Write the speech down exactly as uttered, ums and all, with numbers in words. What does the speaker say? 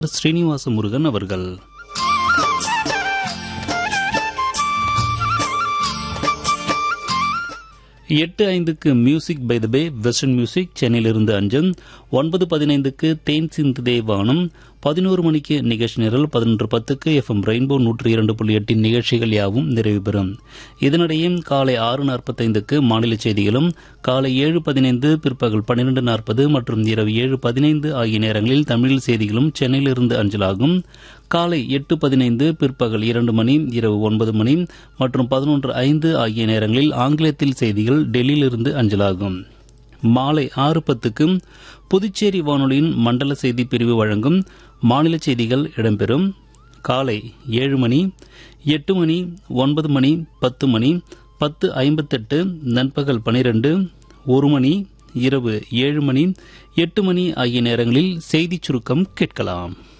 ஸ்ரீனிவாச முருகன் அவர்கள். எட்டு ஐந்துக்கு music by the pay western music சென்னையிலிருந்து அஞ்சம். ஒன்பது பதினைந்துக்கு தேன் சிந்து வானம். பதினோரு மணிக்கு நிகழ்ச்சி நிரல். பதினொன்று பத்துக்கு எஃப்எம் ரெயின்போ நூற்றி இரண்டு புள்ளி எட்டின் நிகழ்ச்சிகள் யாவும் நிறைவு பெறும். இதனிடையே காலை ஆறு நாற்பத்தைந்துக்கு மாநில செய்திகளும், காலை ஏழு பதினைந்து, பிற்பகல் பன்னிரண்டு நாற்பது மற்றும் இரவு ஏழு பதினைந்து ஆகிய நேரங்களில் தமிழில் செய்திகளும் சென்னையிலிருந்து அஞ்சலாகும். காலை எட்டு பதினைந்து, பிற்பகல் இரண்டு மணி, இரவு ஒன்பது மணி மற்றும் பதினொன்று ஐந்து ஆகிய நேரங்களில் ஆங்கிலத்தில் செய்திகள் டெல்லியிலிருந்து அஞ்சலாகும். மாலை ஆறு பத்துக்கு புதுச்சேரி வானொலியின் மண்டல செய்தி பிரிவு வழங்கும் மாநில செய்திகள் இடம்பெறும். காலை ஏழு மணி, எட்டு மணி, ஒன்பது மணி, பத்து மணி, பத்து ஐம்பத்தெட்டு, நண்பகல் பனிரெண்டு, ஒரு மணி, இரவு ஏழு மணி, எட்டு மணி ஆகிய நேரங்களில் செய்திச் சுருக்கம் கேட்கலாம்.